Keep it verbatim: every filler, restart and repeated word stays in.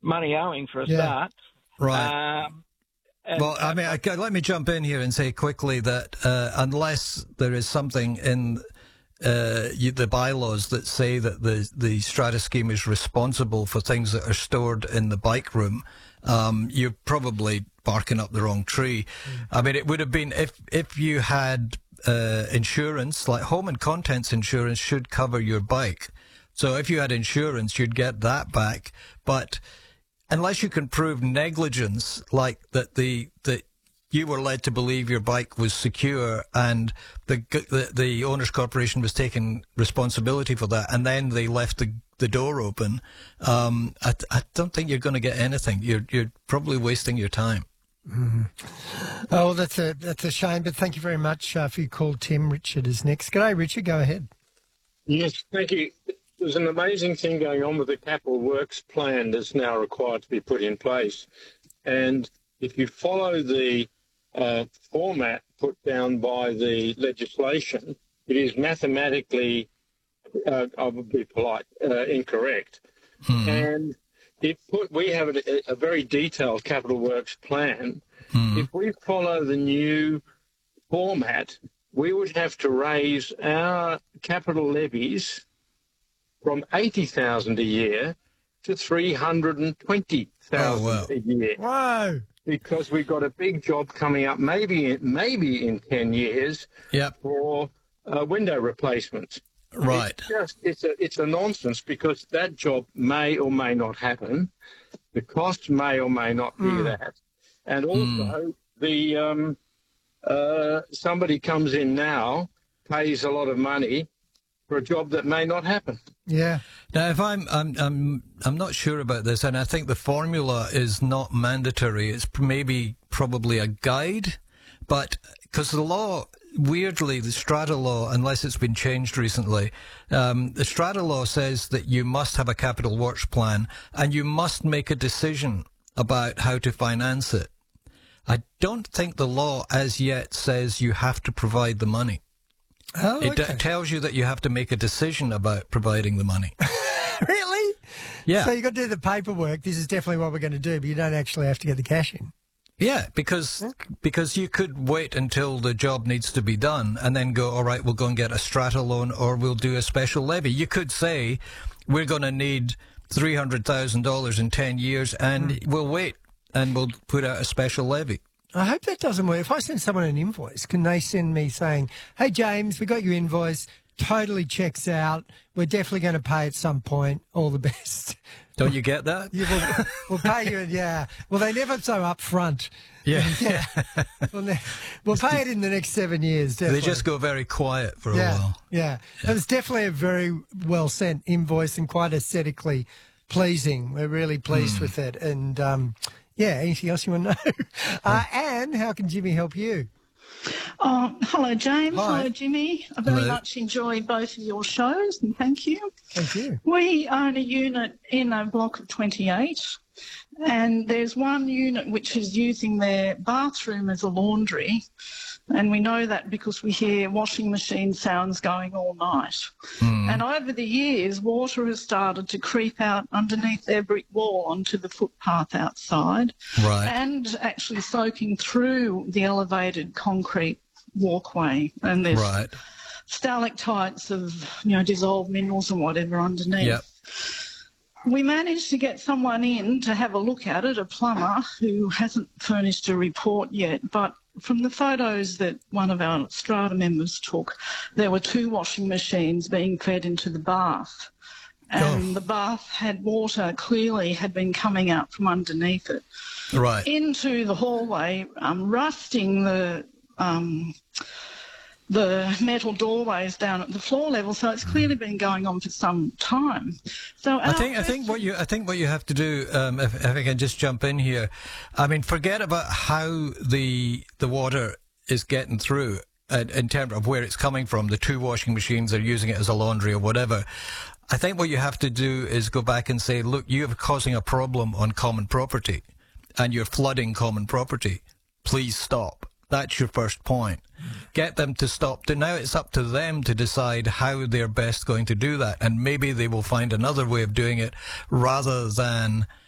money owing for a Yeah. start. Right. Um, and, Well, I mean, I, let me jump in here and say quickly that uh, unless there is something in uh, you, the bylaws that say that the the strata scheme is responsible for things that are stored in the bike room, um, you're probably barking up the wrong tree. Mm. I mean, it would have been if if you had uh, insurance, like home and contents insurance, should cover your bike. So if you had insurance, you'd get that back, but unless you can prove negligence, like that the that you were led to believe your bike was secure and the the, the owner's corporation was taking responsibility for that, and then they left the the door open, um, I, I don't think you're going to get anything. You're you're probably wasting your time. Mm-hmm. Oh, well, that's a that's a shame. But thank you very much uh, for your call, Tim. Richard is next. G'day, Richard. Go ahead. Yes, thank you. There's an amazing thing going on with the capital works plan that's now required to be put in place. And if you follow the uh, format put down by the legislation, it is mathematically, uh, I would be polite, uh, incorrect. Mm-hmm. And it put, we have a, a very detailed capital works plan. Mm-hmm. If we follow the new format, we would have to raise our capital levies from eighty thousand dollars a year to three hundred twenty thousand dollars oh, wow. a year. Wow. Because we've got a big job coming up, maybe in, maybe in ten years, yep. for uh, window replacements. Right. It's just it's a it's a nonsense, because that job may or may not happen. The cost may or may not be mm. that, and also mm. the um, uh, somebody comes in now, pays a lot of money for a job that may not happen. Yeah. Now, if I'm, I'm, I'm, I'm not sure about this, and I think the formula is not mandatory. It's maybe probably a guide, but because the law, weirdly, the strata law, unless it's been changed recently, um, the strata law says that you must have a capital works plan and you must make a decision about how to finance it. I don't think the law as yet says you have to provide the money. Oh, okay. It d- tells you that you have to make a decision about providing the money. Really? Yeah. So you've got to do the paperwork. This is definitely what we're going to do, but you don't actually have to get the cash in. Yeah, because huh? because you could wait until the job needs to be done and then go, all right, we'll go and get a strata loan or we'll do a special levy. You could say, we're going to need three hundred thousand dollars in ten years and mm. we'll wait and we'll put out a special levy. I hope that doesn't work. If I send someone an invoice, can they send me saying, hey, James, we got your invoice, totally checks out, we're definitely going to pay at some point, all the best. Don't you get that? Yeah, we'll, we'll pay you, yeah. Well, they never so upfront. Yeah. yeah. We'll, ne- we'll pay it in the next seven years, definitely. They just go very quiet for a yeah, while. Yeah, yeah. It was definitely a very well sent invoice and quite aesthetically pleasing. We're really pleased mm. with it. And, um, yeah, anything else you want to know? Uh, Anne, how can Jimmy help you? Oh, hello, James. Hi. Hello, Jimmy. I very Hello. much enjoy both of your shows, and thank you. Thank you. We own a unit in a block of twenty-eight, and there's one unit which is using their bathroom as a laundry, and we know that because we hear washing machine sounds going all night. Mm. And over the years, water has started to creep out underneath their brick wall onto the footpath outside, right. and actually soaking through the elevated concrete walkway. And there's right. stalactites of, you know, dissolved minerals and whatever underneath. Yep. We managed to get someone in to have a look at it, a plumber who hasn't furnished a report yet, but from the photos that one of our strata members took, there were two washing machines being fed into the bath, and oh. the bath had water, clearly had been coming out from underneath it, right, into the hallway, um, rusting the um, the metal doorways down at the floor level. So it's clearly been going on for some time. So I think I think what you I think what you have to do, um, if, if I can just jump in here, I mean, forget about how the the water is getting through uh, in terms of where it's coming from. The two washing machines are using it as a laundry or whatever. I think what you have to do is go back and say, look, you're causing a problem on common property, and you're flooding common property. Please stop. That's your first point. Get them to stop. Now it's up to them to decide how they're best going to do that. And maybe they will find another way of doing it rather than